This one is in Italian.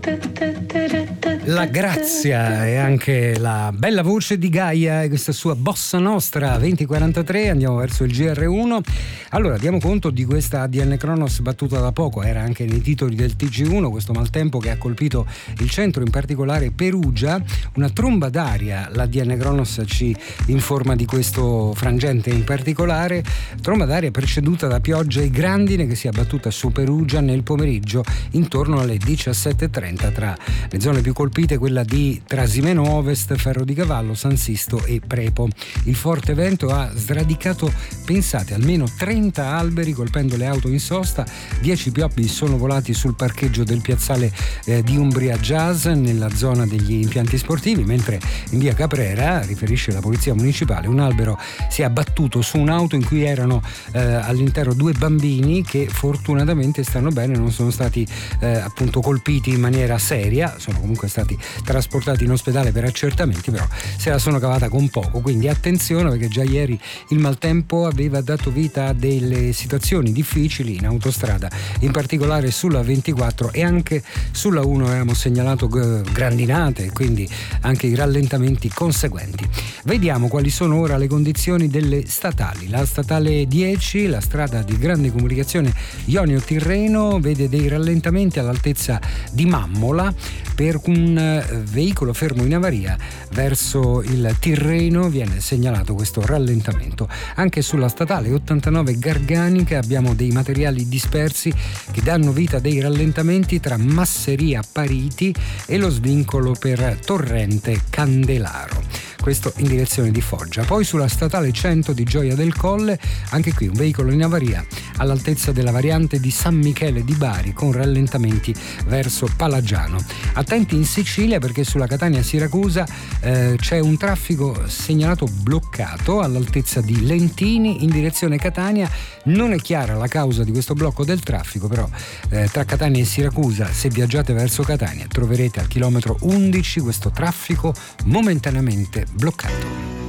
La grazia e anche la bella voce di Gaia e questa sua bossa nostra 2043. Andiamo verso il GR1. Allora, diamo conto di questa ADN Kronos battuta da poco, era anche nei titoli del TG1, questo maltempo che ha colpito il centro, in particolare Perugia. Una tromba d'aria, l'ADN Kronos ci informa di questo frangente in particolare, tromba d'aria preceduta da pioggia e grandine che si è abbattuta su Perugia nel pomeriggio intorno alle 17:30, tra le zone più colpite quella di Trasimeno Ovest, Ferro di Cavallo, San Sisto e Prepo. Il forte vento ha sradicato, pensate, almeno 30 alberi colpendo le auto in sosta. 10 pioppi sono volati sul parcheggio del piazzale di Umbria Jazz nella zona degli impianti sportivi, mentre in via Caprera, riferisce la polizia municipale, un albero si è abbattuto su un'auto in cui erano all'interno 2 bambini che fortunatamente stanno bene, non sono stati appunto colpiti in maniera seria, sono comunque stati trasportati in ospedale per accertamenti, però se la sono cavata con poco, quindi attenzione, perché già ieri il maltempo aveva dato vita a delle situazioni difficili in autostrada, in particolare sulla 24 e anche sulla 1 avevamo segnalato grandinate e quindi anche i rallentamenti conseguenti. Vediamo quali sono ora le condizioni delle statali. La statale 10, la strada di grande comunicazione Ionio-Tirreno, vede dei rallentamenti all'altezza di Mammola per un veicolo fermo in avaria verso il Tirreno, viene segnalato questo rallentamento. Anche sulla statale 89 Garganica abbiamo dei materiali dispersi che danno vita a dei rallentamenti tra Masseria Pariti e lo svincolo per Torrente Candelaro, questo in direzione di Foggia. Poi sulla statale 100 di Gioia del Colle, anche qui un veicolo in avaria all'altezza della variante di San Michele di Bari con rallentamenti verso Palagiano. Attenti in Sicilia, perché sulla Catania-Siracusa c'è un traffico segnalato bloccato all'altezza di Lentini in direzione Catania. Non è chiara la causa di questo blocco del traffico, però tra Catania e Siracusa, se viaggiate verso Catania, troverete al chilometro 11 questo traffico momentaneamente bloccato.